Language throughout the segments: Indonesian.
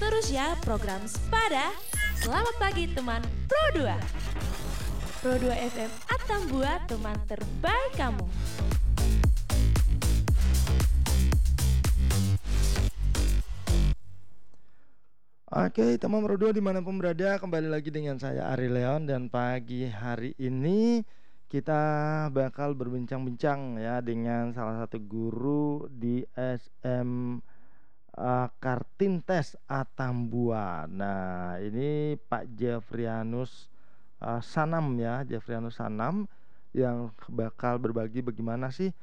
terus ya program Spada. Selamat pagi teman Pro 2. Pro 2 FM Atambua, teman terbaik kamu. Oke, teman Pro 2 dimanapun berada, kembali lagi dengan saya Ari Leon. Dan pagi hari ini kita bakal berbincang-bincang ya dengan salah satu guru di Kartintes Atambua. Nah, ini Pak Jeffrianus Sanam ya, Jeffrianus Sanam, yang bakal berbagi bagaimana sih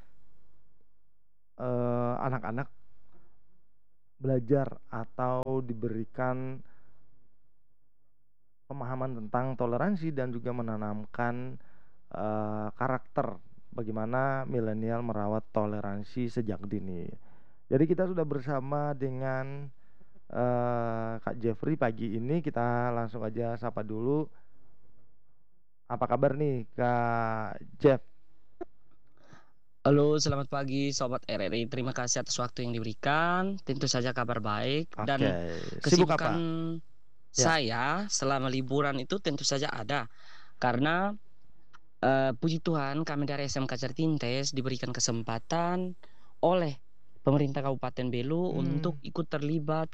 anak-anak belajar atau diberikan pemahaman tentang toleransi dan juga menanamkan karakter bagaimana milenial merawat toleransi sejak dini. Jadi kita sudah bersama dengan Kak Jeffrey pagi ini. Kita langsung aja sapa dulu. Apa kabar nih Kak Jeff? Halo, selamat pagi Sobat RRI. Terima kasih atas waktu yang diberikan. Tentu saja kabar baik. Oke, Dan sibuk kesibukan apa? Ya. saya selama liburan itu tentu saja ada. Karena puji Tuhan kami dari SMK Certintes diberikan kesempatan oleh pemerintah Kabupaten Belu untuk ikut terlibat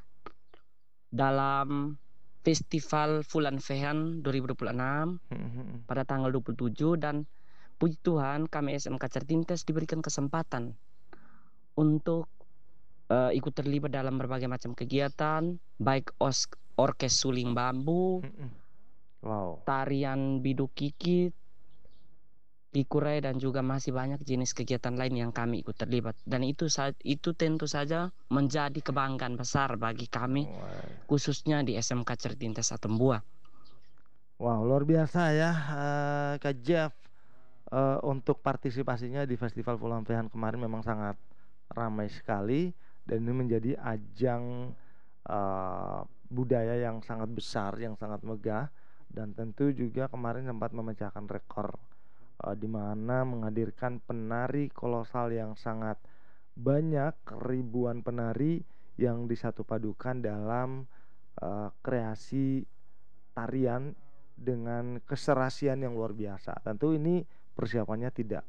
dalam Festival Fulan Fehan 2026 pada tanggal 27. Dan puji Tuhan kami SMK Certintes diberikan kesempatan untuk ikut terlibat dalam berbagai macam kegiatan, baik orkes suling bambu, Wow. tarian biduk kikit, pikurai, dan juga masih banyak jenis kegiatan lain yang kami ikut terlibat. Dan itu tentu saja menjadi kebanggaan besar bagi kami, khususnya di SMK Certintes Atambua. Wow, luar biasa ya Kak Jeff. Untuk partisipasinya di Festival Fulampehan kemarin memang sangat ramai sekali, dan ini menjadi ajang budaya yang sangat besar, yang sangat megah, dan tentu juga kemarin sempat memecahkan rekor di mana menghadirkan penari kolosal yang sangat banyak, ribuan penari yang disatu padukan dalam kreasi tarian dengan keserasian yang luar biasa. Tentu ini persiapannya tidak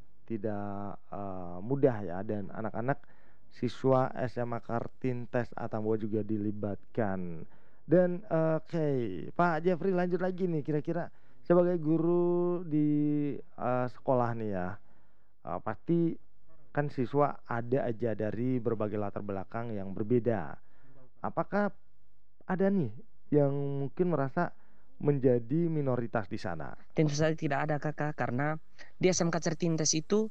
mudah ya, dan anak-anak siswa SMA Kartintes Atambua juga dilibatkan. Dan oke, Pak Jeffrey, lanjut lagi nih, kira-kira sebagai guru di sekolah nih ya, pasti kan siswa ada aja dari berbagai latar belakang yang berbeda. Apakah ada nih yang mungkin merasa menjadi minoritas di sana? Tentu saja tidak ada, Kakak, karena di SMK Certintes itu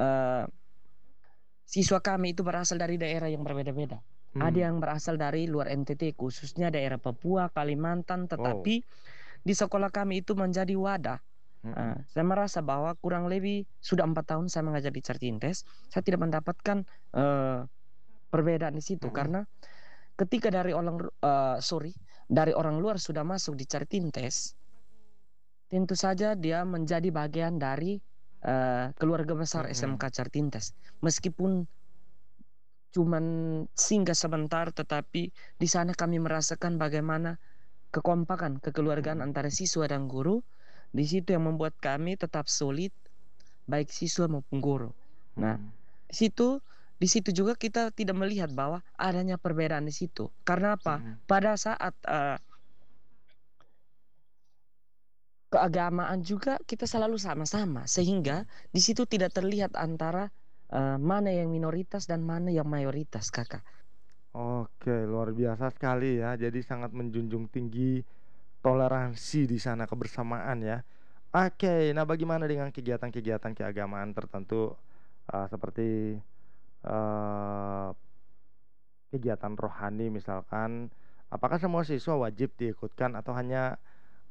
siswa kami itu berasal dari daerah yang berbeda-beda. Ada yang berasal dari luar NTT, khususnya daerah Papua, Kalimantan, tetapi di sekolah kami itu menjadi wadah. Saya merasa bahwa kurang lebih sudah 4 tahun saya mengajar di Certintes, saya tidak mendapatkan perbedaan di situ. Karena ketika dari orang luar sudah masuk di Certintes, tentu saja dia menjadi bagian dari keluarga besar SMK Certintes. Meskipun cuman singgah sebentar, tetapi di sana kami merasakan bagaimana kekompakan, kekeluargaan antara siswa dan guru. Di situ yang membuat kami tetap solid, baik siswa maupun guru. Nah, di situ juga kita tidak melihat bahwa adanya perbedaan di situ. Karena apa? Pada saat keagamaan juga kita selalu sama-sama, sehingga di situ tidak terlihat antara mana yang minoritas dan mana yang mayoritas, Kakak. Oke, luar biasa sekali ya. Jadi sangat menjunjung tinggi toleransi di sana, kebersamaan ya. Oke, nah bagaimana dengan kegiatan-kegiatan keagamaan tertentu seperti kegiatan rohani misalkan? Apakah semua siswa wajib diikutkan atau hanya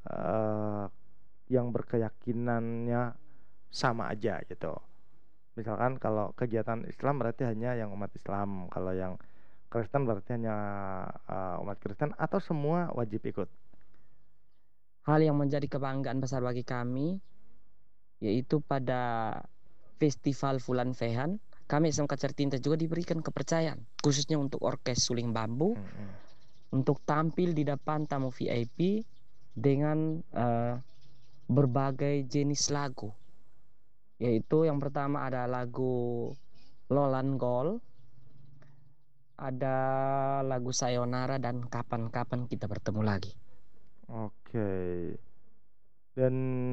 yang berkeyakinannya sama aja gitu? Misalkan kalau kegiatan Islam berarti hanya yang umat Islam, kalau yang Kristen berarti hanya umat Kristen, atau semua wajib ikut? Hal yang menjadi kebanggaan besar bagi kami yaitu pada Festival Fulan Fehan, kami SMK Certintes juga diberikan kepercayaan, khususnya untuk orkes suling bambu, untuk tampil di depan tamu VIP dengan berbagai jenis lagu. Yaitu yang pertama ada lagu Lolan Gol, ada lagu Sayonara, dan Kapan-kapan Kita Bertemu Lagi. Oke. Dan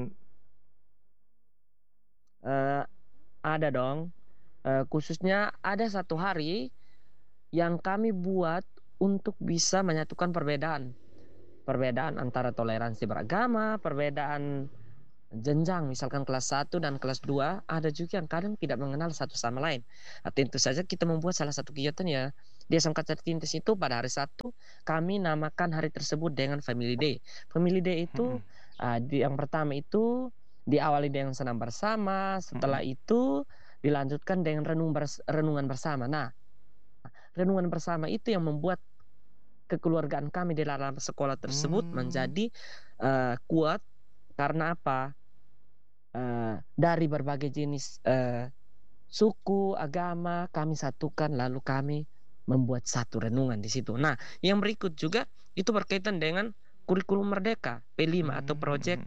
ada dong, khususnya ada satu hari yang kami buat untuk bisa menyatukan perbedaan antara toleransi beragama, perbedaan jenjang, misalkan kelas 1 dan kelas 2, ada juga yang kadang tidak mengenal satu sama lain. Tentu saja kita membuat salah satu kegiatan ya di SMK Certintes itu pada hari Sabtu kami namakan hari tersebut dengan Family Day. Family Day itu yang pertama itu diawali dengan senam bersama, setelah itu dilanjutkan dengan renungan bersama. Nah, renungan bersama itu yang membuat kekeluargaan kami di dalam sekolah tersebut menjadi kuat. Karena apa? Dari berbagai jenis suku, agama kami satukan, lalu kami membuat satu renungan di situ. Nah, yang berikut juga itu berkaitan dengan kurikulum Merdeka P5 atau proyek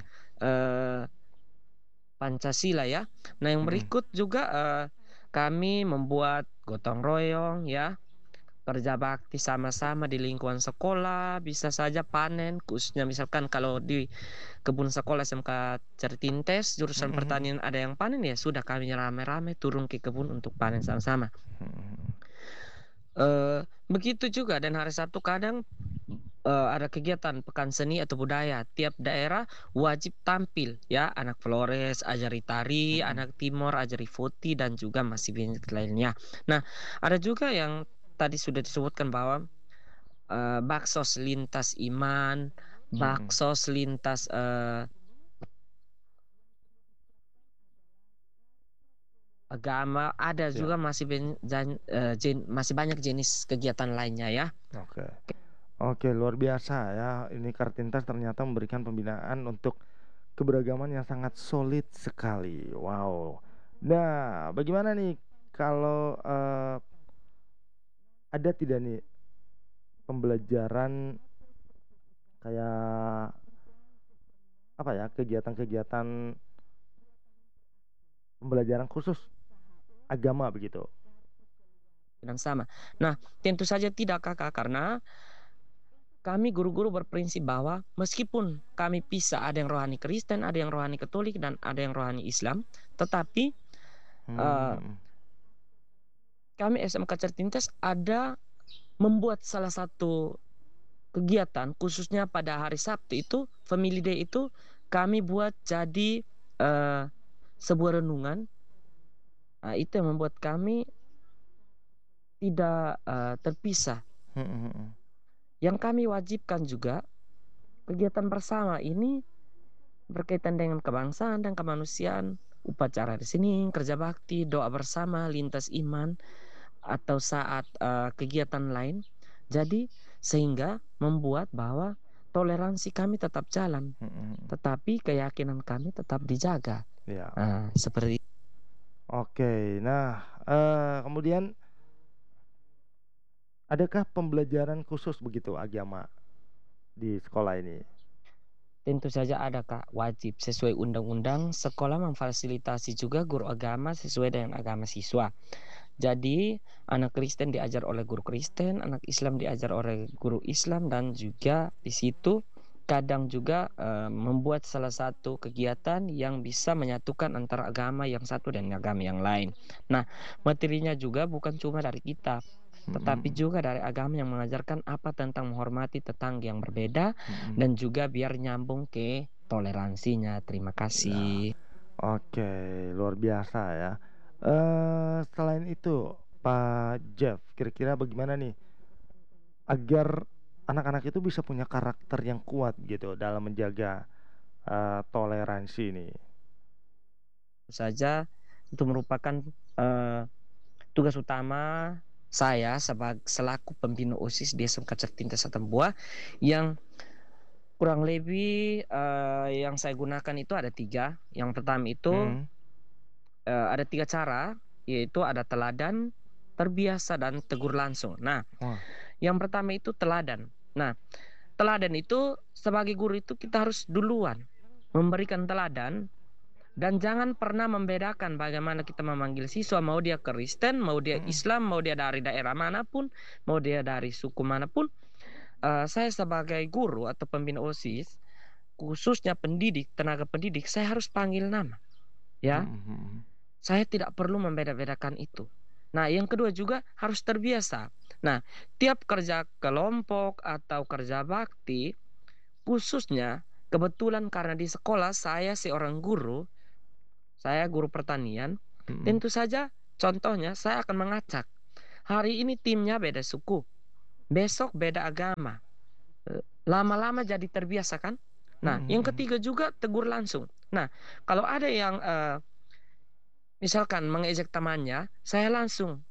Pancasila ya. Nah, yang berikut juga kami membuat gotong royong ya, kerja bakti sama-sama di lingkungan sekolah, bisa saja panen, khususnya misalkan kalau di kebun sekolah SMK Certintes jurusan pertanian ada yang panen, ya sudah kami rame-rame turun ke kebun untuk panen sama-sama. Begitu juga, dan hari Sabtu kadang ada kegiatan pekan seni atau budaya. Tiap daerah wajib tampil ya, anak Flores ajari tari, anak Timor ajari voti, dan juga masih banyak lainnya. Nah, ada juga yang tadi sudah disebutkan bahwa baksos lintas iman, baksos lintas agama, ada juga masih banyak jenis kegiatan lainnya ya. Oke, luar biasa ya. Ini Kartintas ternyata memberikan pembinaan untuk keberagaman yang sangat solid sekali. Wow. Nah, bagaimana nih kalau ada tidak nih pembelajaran kayak apa ya, kegiatan-kegiatan pembelajaran khusus agama begitu? Dan sama. Nah, tentu saja tidak kakak, karena kami guru-guru berprinsip bahwa meskipun kami pisah, ada yang rohani Kristen, ada yang rohani Katolik, dan ada yang rohani Islam, tetapi kami SMK Certintes ada membuat salah satu kegiatan khususnya pada hari Sabtu itu, Family Day itu kami buat jadi sebuah renungan. Itu yang membuat kami tidak terpisah. Yang kami wajibkan juga kegiatan bersama ini berkaitan dengan kebangsaan dan kemanusiaan, upacara di sini, kerja bakti, doa bersama, lintas iman, atau saat kegiatan lain. Jadi sehingga membuat bahwa toleransi kami tetap jalan, tetapi keyakinan kami tetap dijaga. Seperti itu. Oke, nah kemudian adakah pembelajaran khusus begitu agama di sekolah ini? Tentu saja ada Kak, wajib. Sesuai undang-undang, sekolah memfasilitasi juga guru agama sesuai dengan agama siswa. Jadi anak Kristen diajar oleh guru Kristen, anak Islam diajar oleh guru Islam, dan juga di situ kadang juga membuat salah satu kegiatan yang bisa menyatukan antara agama yang satu dan agama yang lain. Nah, materinya juga bukan cuma dari kitab, tetapi juga dari agama yang mengajarkan apa tentang menghormati tetangga yang berbeda, dan juga biar nyambung ke toleransinya. Terima kasih. Oke, luar biasa ya. Selain itu, Pak Jeff, kira-kira bagaimana nih agar anak-anak itu bisa punya karakter yang kuat gitu dalam menjaga toleransi ini? Saja itu merupakan tugas utama saya selaku pembina OSIS di SMK Certintes Atambua, yang kurang lebih yang saya gunakan itu ada 3. Yang pertama itu ada 3 cara, yaitu ada teladan, terbiasa, dan tegur langsung. Nah, yang pertama itu teladan. Nah, teladan itu sebagai guru itu kita harus duluan memberikan teladan dan jangan pernah membedakan bagaimana kita memanggil siswa, mau dia Kristen, mau dia Islam, mau dia dari daerah manapun, mau dia dari suku manapun. Saya sebagai guru atau pembina OSIS, khususnya pendidik, tenaga pendidik, saya harus panggil nama. Ya, saya tidak perlu membeda-bedakan itu. Nah, yang kedua juga harus terbiasa. Nah, tiap kerja kelompok atau kerja bakti, khususnya kebetulan karena di sekolah saya seorang guru, saya guru pertanian, tentu saja contohnya saya akan mengacak. Hari ini timnya beda suku, besok beda agama. Lama-lama jadi terbiasa kan? Nah, yang ketiga juga tegur langsung. Nah, kalau ada yang misalkan mengejek temannya, saya langsung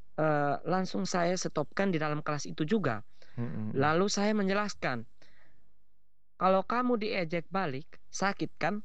saya stopkan di dalam kelas itu juga. Lalu saya menjelaskan, kalau kamu diejek balik, sakit kan?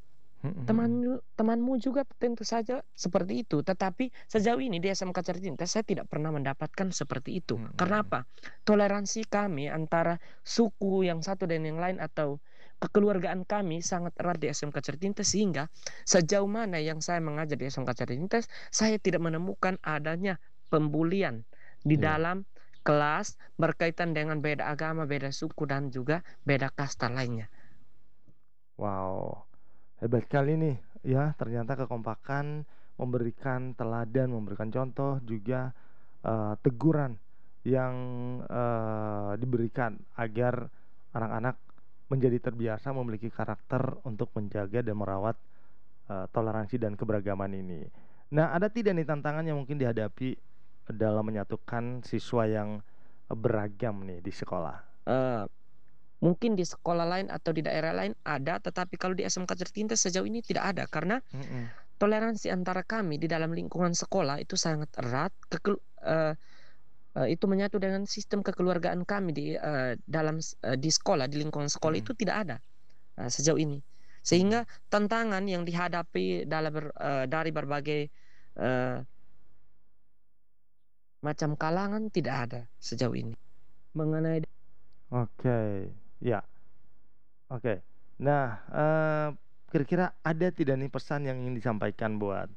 Temanmu juga tentu saja seperti itu. Tetapi sejauh ini di SMK Certintes saya tidak pernah mendapatkan seperti itu. Karena apa? Toleransi kami antara suku yang satu dan yang lain atau kekeluargaan kami sangat erat di SMK Certintes, sehingga sejauh mana yang saya mengajar di SMK Certintes, saya tidak menemukan adanya pembulian di dalam kelas berkaitan dengan beda agama, beda suku, dan juga beda kasta lainnya. Wow, hebat kali nih ya, ternyata kekompakan, memberikan teladan, memberikan contoh, juga teguran yang diberikan agar anak-anak menjadi terbiasa memiliki karakter untuk menjaga dan merawat toleransi dan keberagaman ini. Nah, ada tidak nih tantangan yang mungkin dihadapi dalam menyatukan siswa yang beragam nih di sekolah? Mungkin di sekolah lain atau di daerah lain ada, tetapi kalau di SMK Certintes sejauh ini tidak ada, karena toleransi antara kami di dalam lingkungan sekolah itu sangat erat. Itu menyatu dengan sistem kekeluargaan kami di sekolah, di lingkungan sekolah itu tidak ada sejauh ini. Sehingga tantangan yang dihadapi dari berbagai macam kalangan tidak ada sejauh ini. Mengenai Ya, oke. Nah, kira-kira ada tidak nih pesan yang ingin disampaikan buat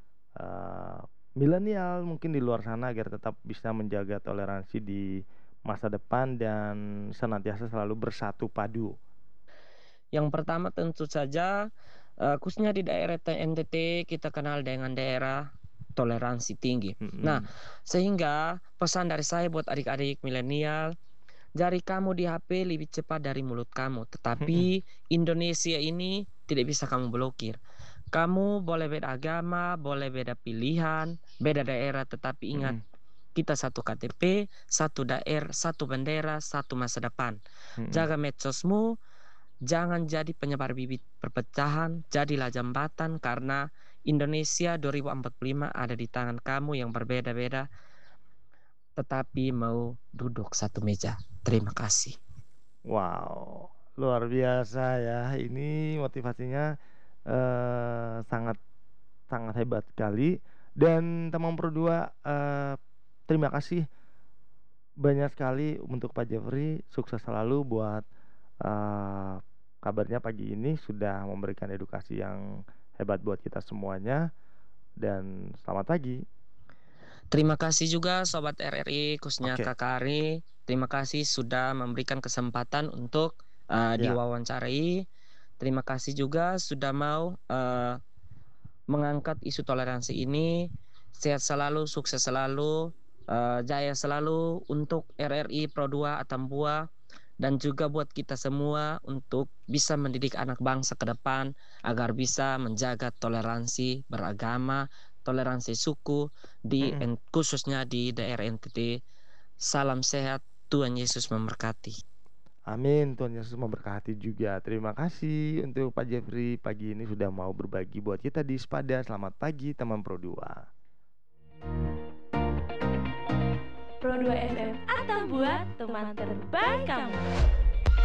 milenial mungkin di luar sana agar tetap bisa menjaga toleransi di masa depan dan senantiasa selalu bersatu padu? Yang pertama tentu saja, khususnya di daerah NTT kita kenal dengan daerah toleransi tinggi. Nah, sehingga pesan dari saya buat adik-adik milenial, jari kamu di HP lebih cepat dari mulut kamu. Tetapi Indonesia ini tidak bisa kamu blokir. Kamu boleh beda agama, boleh beda pilihan, beda daerah, tetapi ingat, kita satu KTP, satu daerah, satu bendera, satu masa depan. Jaga medsosmu, jangan jadi penyebar bibit perpecahan, jadilah jembatan, karena Indonesia 2045 ada di tangan kamu yang berbeda-beda, tetapi mau duduk satu meja. Terima kasih. Wow, luar biasa ya. Ini motivasinya sangat sangat hebat sekali. Dan teman Pro 2, terima kasih banyak sekali untuk Pak Jeffrey. Sukses selalu buat kabarnya pagi ini sudah memberikan edukasi yang hebat buat kita semuanya. Dan selamat pagi. Terima kasih juga Sobat RRI, khususnya Kakak Ari. Terima kasih sudah memberikan kesempatan untuk diwawancarai. Terima kasih juga sudah mau mengangkat isu toleransi ini. Sehat selalu, sukses selalu, jaya selalu untuk RRI Pro 2 Atambua, dan juga buat kita semua untuk bisa mendidik anak bangsa ke depan agar bisa menjaga toleransi beragama, toleransi suku khususnya di daerah NTT. Salam sehat, Tuhan Yesus memberkati. Amin, Tuhan Yesus memberkati juga. Terima kasih untuk Pak Jeffrey pagi ini sudah mau berbagi buat kita di Sepada. Selamat pagi teman Pro 2. Pro 2 FM Atambua, teman terbaik kamu.